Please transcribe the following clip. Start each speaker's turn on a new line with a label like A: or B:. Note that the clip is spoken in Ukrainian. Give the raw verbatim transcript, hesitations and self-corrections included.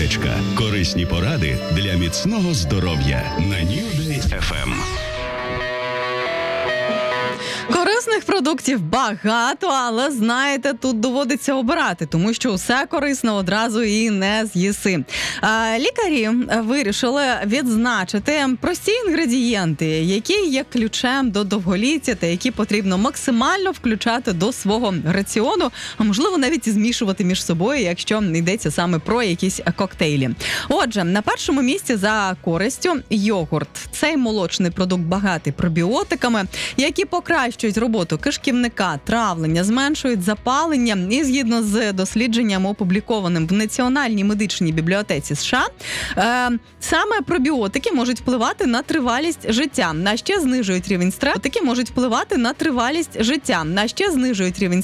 A: Аптечка. Корисні поради для міцного здоров'я на New Day еф ем.
B: Корисних продуктів багато, але, знаєте, тут доводиться обирати, тому що все корисне одразу і не з'їси. Лікарі вирішили відзначити прості інгредієнти, які є ключем до довголіття та які потрібно максимально включати до свого раціону, а можливо навіть і змішувати між собою, якщо йдеться саме про якісь коктейлі. Отже, на першому місці за користю йогурт. Цей молочний продукт багатий пробіотиками, які покращують роботу кишківника, травлення, зменшують запалення. І згідно з дослідженням, опублікованим в Національній медичній бібліотеці США, е, саме пробіотики можуть впливати на тривалість життя, на ще знижують рівень стресу. Такі можуть впливати на тривалість життя, на ще знижують рівень